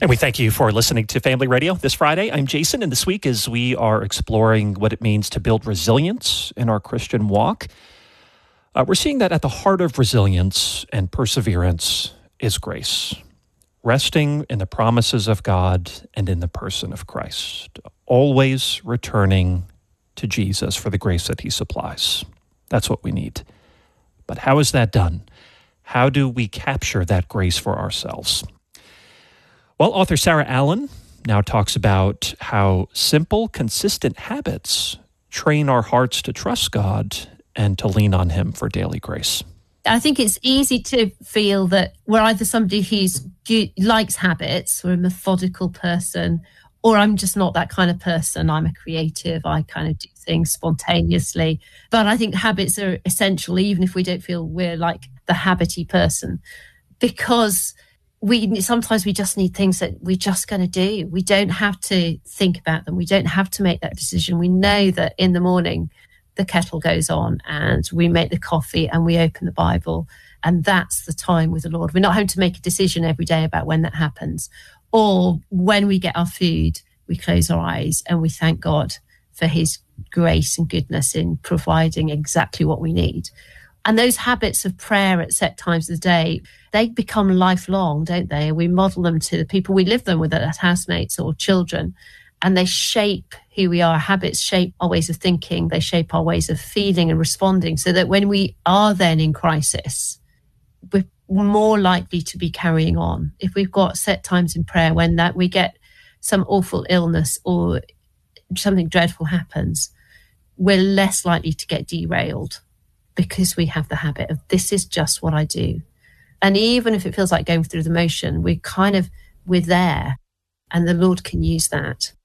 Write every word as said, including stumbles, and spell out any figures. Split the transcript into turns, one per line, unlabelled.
And we thank you for listening to Family Radio this Friday. I'm Jason, and this week as we are exploring what it means to build resilience in our Christian walk, uh, we're seeing that at the heart of resilience and perseverance is grace, resting in the promises of God and in the person of Christ, always returning to Jesus for the grace that he supplies. That's what we need. But how is that done? How do we capture that grace for ourselves? Well, author Sarah Allen now talks about how simple, consistent habits train our hearts to trust God and to lean on him for daily grace.
I think it's easy to feel that we're either somebody who's likes habits, or a methodical person, or I'm just not that kind of person. I'm a creative. I kind of do things spontaneously. But I think habits are essential, even if we don't feel we're like the habity person, because we sometimes we just need things that we're just going to do. We don't have to think about them. We don't have to make that decision. We know that in the morning, the kettle goes on and we make the coffee and we open the Bible. And that's the time with the Lord. We're not having to make a decision every day about when that happens. Or when we get our food, we close our eyes and we thank God for his grace and goodness in providing exactly what we need. And those habits of prayer at set times of the day, they become lifelong, don't they? We model them to the people we live them with as housemates or children, and they shape who we are. Habits shape our ways of thinking. They shape our ways of feeling and responding, so that when we are then in crisis, we're more likely to be carrying on. If we've got set times in prayer when that we get some awful illness or something dreadful happens, we're less likely to get derailed, because we have the habit of, this is just what I do. And even if it feels like going through the motion, we're kind of, we're there, and the Lord can use that.